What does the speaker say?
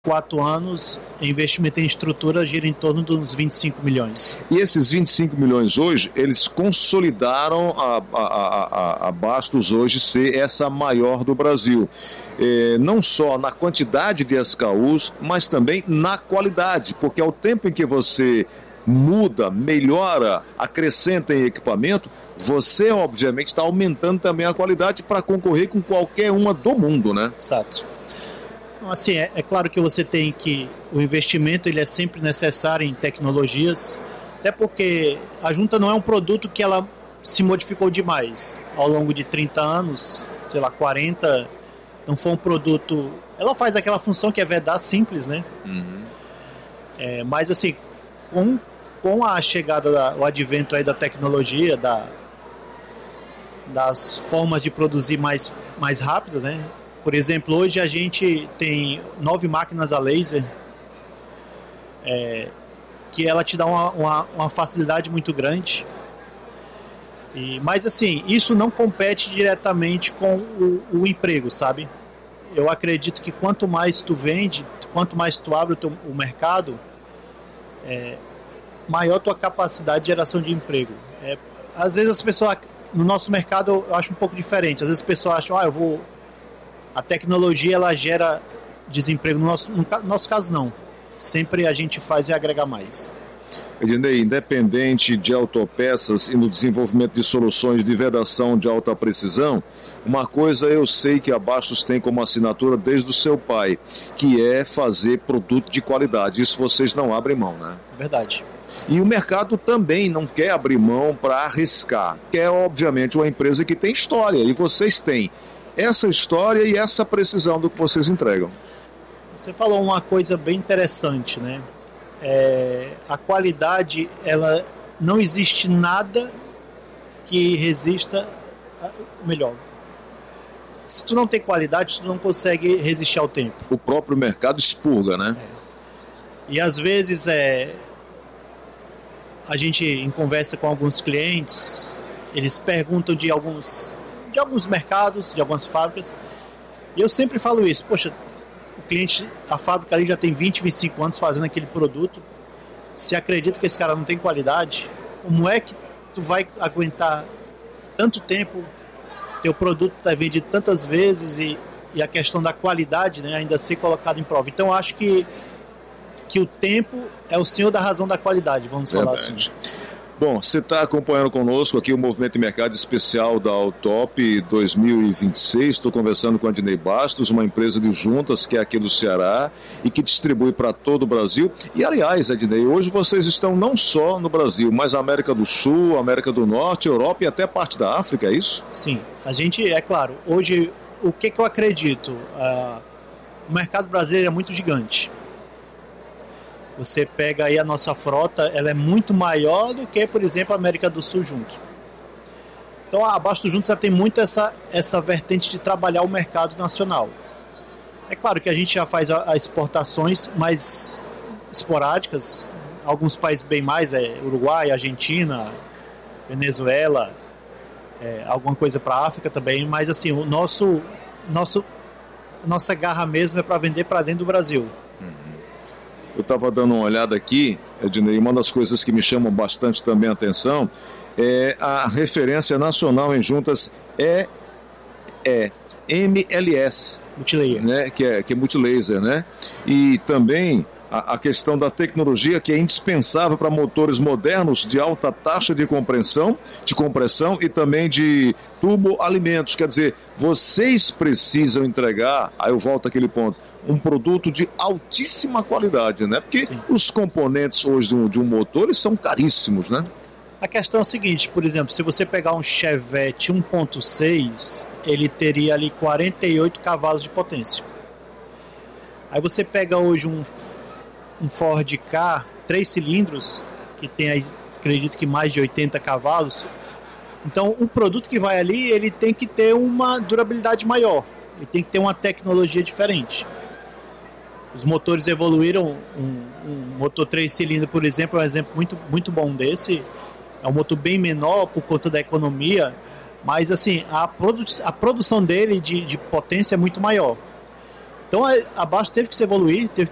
4 anos, investimento em estrutura gira em torno de uns 25 milhões. E esses 25 milhões hoje, eles consolidaram a Bastos hoje ser essa maior do Brasil. Não só na quantidade de SKUs, mas também na qualidade, porque ao tempo em que você muda, melhora, acrescenta em equipamento, você obviamente está aumentando também a qualidade para concorrer com qualquer uma do mundo, né? Exato. Assim, é claro que você tem que o investimento ele é sempre necessário em tecnologias, até porque a Junta não é um produto que ela se modificou demais ao longo de 30 anos, sei lá, 40, não foi um produto... Ela faz aquela função que é vedar simples, né? Uhum. Mas assim, com a chegada, o advento aí da tecnologia, das formas de produzir mais rápido, né? Por exemplo, hoje a gente tem 9 máquinas a laser, que ela te dá uma facilidade muito grande. Mas assim, isso não compete diretamente com o emprego, sabe? Eu acredito que quanto mais tu vende, quanto mais tu abre o mercado, maior tua capacidade de geração de emprego. Às vezes as pessoas, no nosso mercado eu acho um pouco diferente. Às vezes as pessoas acham, a tecnologia ela gera desemprego. No nosso caso não. Sempre a gente faz e agrega mais. Ednei, independente de autopeças e no desenvolvimento de soluções de vedação de alta precisão, uma coisa eu sei que a Bastos tem como assinatura desde o seu pai, que é fazer produto de qualidade. Isso vocês não abrem mão, né? É verdade. E o mercado também não quer abrir mão para arriscar. Quer, obviamente, uma empresa que tem história, e vocês têm essa história e essa precisão do que vocês entregam. Você falou uma coisa bem interessante, né? A qualidade, ela não existe nada que resista melhor. Se tu não tem qualidade, tu não consegue resistir ao tempo. O próprio mercado expurga, né? E às vezes a gente, em conversa com alguns clientes, eles perguntam de alguns mercados, de algumas fábricas, e eu sempre falo isso: poxa, o cliente, a fábrica ali já tem 20, 25 anos fazendo aquele produto, se acredita que esse cara não tem qualidade, como é que tu vai aguentar tanto tempo, teu produto está vendido tantas vezes e a questão da qualidade, né, ainda ser colocado em prova. Então acho que o tempo é o senhor da razão da qualidade, vamos falar assim. Bom, você está acompanhando conosco aqui o Movimento de Mercado Especial da Autop 2026. Estou conversando com a Ednei Bastos, uma empresa de juntas que é aqui do Ceará e que distribui para todo o Brasil. E, aliás, Ednei, hoje vocês estão não só no Brasil, mas na América do Sul, América do Norte, Europa e até parte da África, é isso? Sim, a gente, é claro, hoje, o que eu acredito? O mercado brasileiro é muito gigante. Você pega aí a nossa frota, ela é muito maior do que, por exemplo, a América do Sul junto. Então a Bastos Juntos já tem muito essa vertente de trabalhar o mercado nacional. É claro que a gente já faz as exportações mais esporádicas, alguns países bem mais, Uruguai, Argentina, Venezuela, alguma coisa para a África também, mas assim, a nossa garra mesmo é para vender para dentro do Brasil. Eu estava dando uma olhada aqui, Ednei, uma das coisas que me chamam bastante também a atenção é a referência nacional em juntas MLS, Multilaser, né? que é multilaser, né? E também a questão da tecnologia que é indispensável para motores modernos de alta taxa de compressão e também de turboalimentos. Quer dizer, vocês precisam entregar, aí eu volto àquele ponto, um produto de altíssima qualidade, né? Porque sim, os componentes hoje de um motor, eles são caríssimos, né? A questão é o seguinte, por exemplo, se você pegar um Chevette 1.6, ele teria ali 48 cavalos de potência. Aí você pega hoje um Ford Ka 3 cilindros, que tem, acredito que mais de 80 cavalos. Então, o produto que vai ali, ele tem que ter uma durabilidade maior. Ele tem que ter uma tecnologia diferente. Os motores evoluíram. Um motor 3 cilindros, por exemplo, é um exemplo muito, muito bom desse. É um motor bem menor por conta da economia, mas assim, a produção dele de potência é muito maior. Então a Bastos teve que se evoluir, teve